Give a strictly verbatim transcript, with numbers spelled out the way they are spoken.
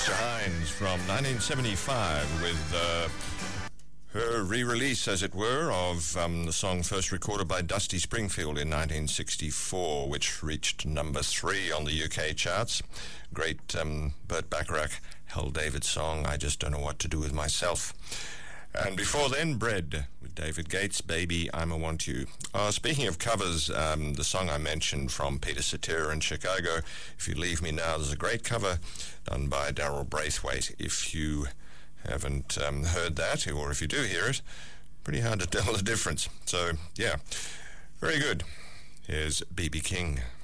Tasha Hines from nineteen seventy-five with uh, her re-release, as it were, of um, the song first recorded by Dusty Springfield in nineteen sixty-four, which reached number three on the U K charts. Great um, Burt Bacharach, Hal David song, I Just Don't Know What to Do With Myself. And before then, Bread with David Gates, Baby, I'm a Want You. Uh, speaking of covers, um, the song I mentioned from Peter Cetera in Chicago, If You Leave Me Now, there's a great cover done by Daryl Braithwaite. If you haven't um, heard that, or if you do hear it, pretty hard to tell the difference. So, yeah, very good. Here's B B King.